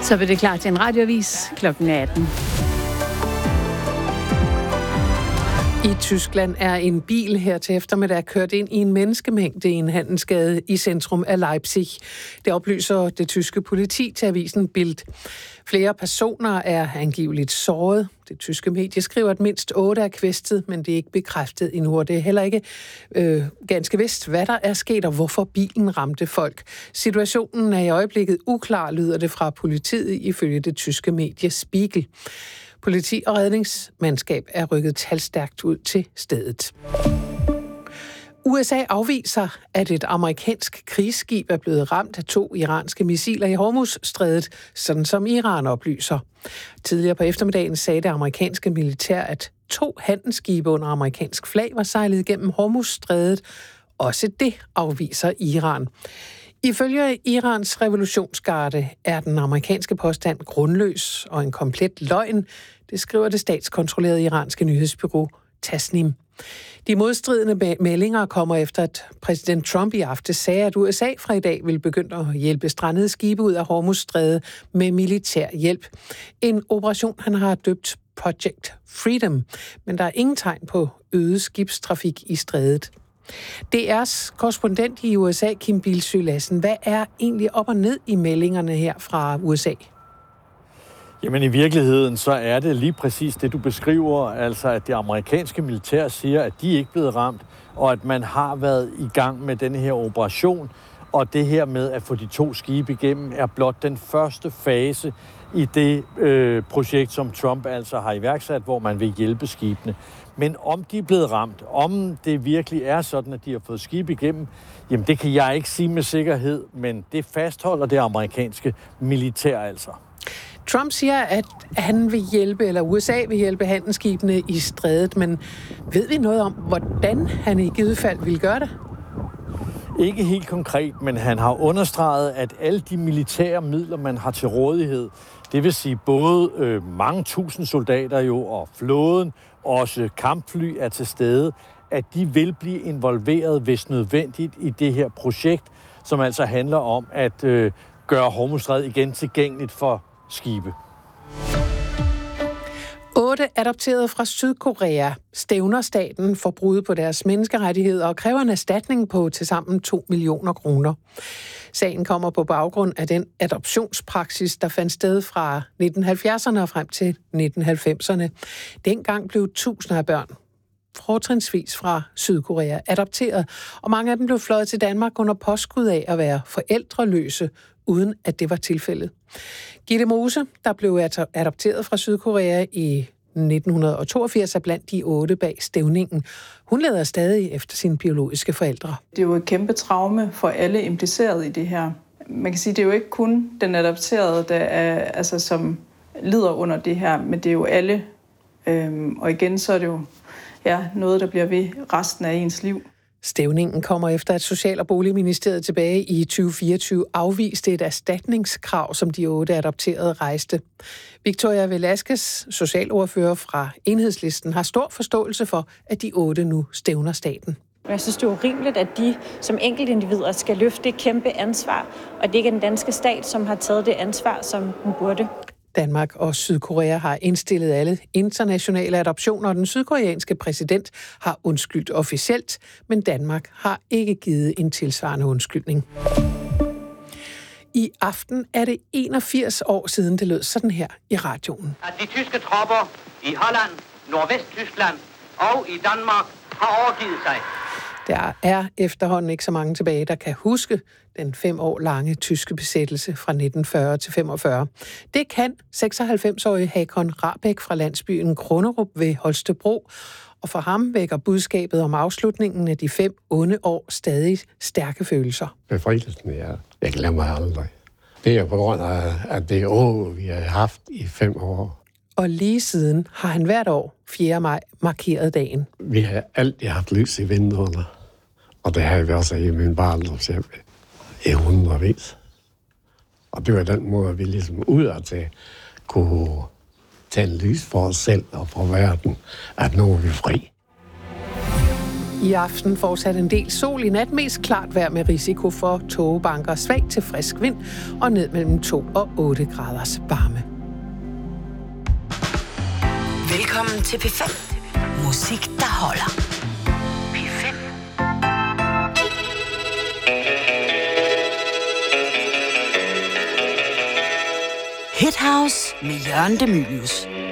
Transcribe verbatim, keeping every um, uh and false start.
Så vil det klar til en radioavis klokken atten. I Tyskland er en bil her til eftermiddag kørt ind i en menneskemængde i en handelsgade i centrum af Leipzig. Det oplyser det tyske politi til avisen Bild. Flere personer er angiveligt såret. Det tyske medie skriver, at mindst otte er kvæstet, men det er ikke bekræftet endnu. Og det er heller ikke øh, ganske vist, hvad der er sket og hvorfor bilen ramte folk. Situationen er i øjeblikket uklar, lyder det fra politiet ifølge det tyske medie Spiegel. Politi og redningsmandskab er rykket talstærkt ud til stedet. U S A afviser, at et amerikansk krigsskib er blevet ramt af to iranske missiler i Hormuzstrædet, sådan som Iran oplyser. Tidligere på eftermiddagen sagde det amerikanske militær, at to handelsskibe under amerikansk flag var sejlet gennem Hormuzstrædet. Også det afviser Iran. Ifølge Irans revolutionsgarde er den amerikanske påstand grundløs og en komplet løgn, det skriver det statskontrollerede iranske nyhedsbureau Tasnim. De modstridende meldinger kommer efter, at præsident Trump i aften sagde, at U S A fra i dag vil begynde at hjælpe strandede skibe ud af Hormuzstrædet med militær hjælp. En operation, han har døbt Project Freedom, men der er ingen tegn på øget skibstrafik i strædet. D R's korrespondent i U S A, Kim Bilsøe Lassen, hvad er egentlig op og ned i meldingerne her fra U S A? Jamen i virkeligheden, så er det lige præcis det, du beskriver, altså at det amerikanske militær siger, at de ikke er blevet ramt, og at man har været i gang med denne her operation, og det her med at få de to skibe igennem er blot den første fase i det øh, projekt, som Trump altså har iværksat, hvor man vil hjælpe skibene. Men om de er blevet ramt, om det virkelig er sådan, at de har fået skib igennem, jamen det kan jeg ikke sige med sikkerhed, men det fastholder det amerikanske militær altså. Trump siger, at han vil hjælpe, eller U S A vil hjælpe handelsskibene i strædet, men ved vi noget om, hvordan han i givet fald vil gøre det? Ikke helt konkret, men han har understreget, at alle de militære midler, man har til rådighed, det vil sige både øh, mange tusind soldater jo, og flåden, også kampfly er til stede, at de vil blive involveret, hvis nødvendigt, i det her projekt, som altså handler om at øh, gøre Hormuzstrædet igen tilgængeligt for skibe. Otte adopterede fra Sydkorea stævner staten for brud på deres menneskerettigheder og kræver en erstatning på tilsammen to millioner kroner. Sagen kommer på baggrund af den adoptionspraksis, der fandt sted fra nitten halvfjerdserne og frem til nitten halvfemserne. Dengang blev tusinder af børn, fortrinsvis fra Sydkorea, adopteret, og mange af dem blev fløjet til Danmark under påskud af at være forældreløse, uden at det var tilfældet. Gitte Mose, der blev adopteret fra Sydkorea i nitten toogfirs, er blandt de otte bag stævningen. Hun leder stadig efter sine biologiske forældre. Det er jo et kæmpe traume for alle impliceret i det her. Man kan sige, det er jo ikke kun den adopterede, der er, altså, som lider under det her, men det er jo alle. Øhm, og igen, så er det jo ja, noget, der bliver ved resten af ens liv. Stævningen kommer efter, at Social- og Boligministeriet tilbage i tyve fireogtyve afviste et erstatningskrav, som de otte adopterede rejste. Victoria Velasquez, socialordfører fra Enhedslisten, har stor forståelse for, at de otte nu stævner staten. Jeg synes, det er urimeligt, at de som enkeltindivider skal løfte et kæmpe ansvar, og det ikke er den danske stat, som har taget det ansvar, som den burde. Danmark og Sydkorea har indstillet alle internationale adoptioner, og den sydkoreanske præsident har undskyldt officielt, men Danmark har ikke givet en tilsvarende undskyldning. I aften er det enogfirs år siden, det lød sådan her i radioen. At de tyske tropper i Holland, Nordvesttyskland og i Danmark har overgivet sig. Der er efterhånden ikke så mange tilbage, der kan huske den fem år lange tyske besættelse fra nitten fyrre til femogfyrre. Det kan seksoghalvfems-årige Hakon Rahbek fra landsbyen Grunderup ved Holstebro, og for ham vækker budskabet om afslutningen af de fem onde år stadig stærke følelser. Befrielsen, ja. Jeg glemmer aldrig. Det er på grund af, at det år, vi har haft i fem år. Og lige siden har han hvert år fjerde maj markeret dagen. Vi har altid haft lys i vinduerne, og det har vi også i min barndomshjem i hundredvis. Og det var den måde, vi ligesom udad til kunne tænde lys for os selv og for verden, at nu er vi fri. I aften fortsat en del sol, i nat mest klart vejr med risiko for tågebanker, svag til frisk vind og ned mellem to og otte graders varme. Velkommen til P fem. Musik, der holder. P fem. Hit House med Jørgen De Mylius.